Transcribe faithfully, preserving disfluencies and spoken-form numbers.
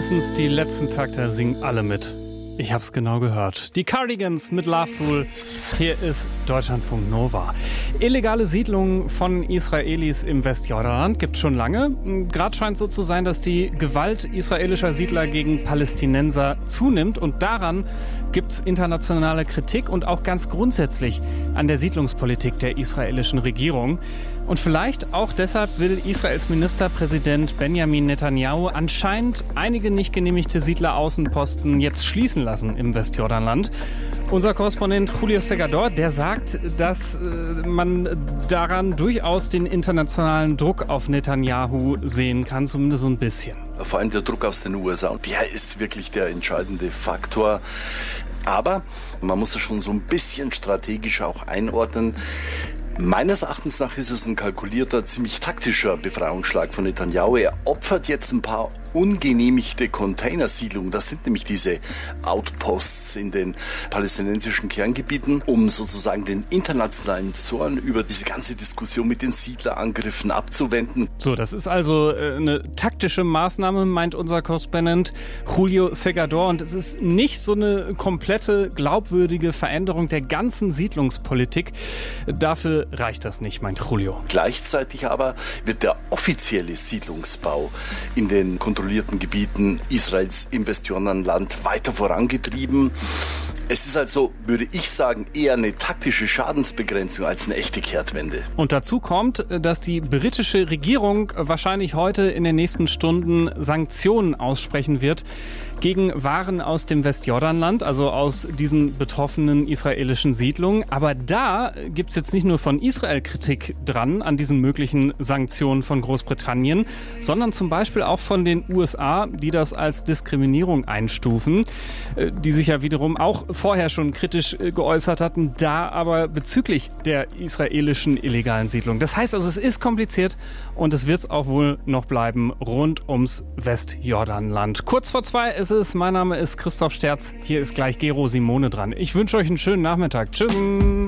Spätestens die letzten Takte singen alle mit. Ich hab's genau gehört. Die Cardigans mit Loveful. Hier ist Deutschlandfunk Nova. Illegale Siedlungen von Israelis im Westjordanland gibt's schon lange. Gerade scheint so zu sein, dass die Gewalt israelischer Siedler gegen Palästinenser zunimmt. Und daran gibt's internationale Kritik und auch ganz grundsätzlich an der Siedlungspolitik der israelischen Regierung. Und vielleicht auch deshalb will Israels Ministerpräsident Benjamin Netanyahu anscheinend einige nicht genehmigte Siedleraußenposten jetzt schließen lassen im Westjordanland. Unser Korrespondent Julio Segador, der sagt, dass äh, man daran durchaus den internationalen Druck auf Netanyahu sehen kann, zumindest so ein bisschen. Vor allem der Druck aus den U S A, der ist wirklich der entscheidende Faktor. Aber man muss das schon so ein bisschen strategisch auch einordnen. Meines Erachtens nach ist es ein kalkulierter, ziemlich taktischer Befreiungsschlag von Netanyahu. Er opfert jetzt ein paar ungenehmigte Containersiedlungen. Das sind nämlich diese Outposts in den palästinensischen Kerngebieten, um sozusagen den internationalen Zorn über diese ganze Diskussion mit den Siedlerangriffen abzuwenden. So, das ist also äh, eine taktische Maßnahme, meint unser Korrespondent Julio Segador. Und es ist nicht so eine komplette, glaubwürdige Veränderung der ganzen Siedlungspolitik. Dafür reicht das nicht, meint Julio. Gleichzeitig aber wird der offizielle Siedlungsbau in den kontrollierten Gebieten Israels im Westjordanland weiter vorangetrieben. Es ist also, würde ich sagen, eher eine taktische Schadensbegrenzung als eine echte Kehrtwende. Und dazu kommt, dass die britische Regierung wahrscheinlich heute in den nächsten Stunden Sanktionen aussprechen wird gegen Waren aus dem Westjordanland, also aus diesen betroffenen israelischen Siedlungen. Aber da gibt es jetzt nicht nur von Israel Kritik dran an diesen möglichen Sanktionen von Großbritannien, sondern zum Beispiel auch von den U S A, die das als Diskriminierung einstufen, die sich ja wiederum auch vorher schon kritisch geäußert hatten, da aber bezüglich der israelischen illegalen Siedlung. Das heißt also, es ist kompliziert und es wird es auch wohl noch bleiben rund ums Westjordanland. Kurz vor zwei ist es. Mein Name ist Christoph Sterz. Hier ist gleich Gero Simone dran. Ich wünsche euch einen schönen Nachmittag. Tschüss.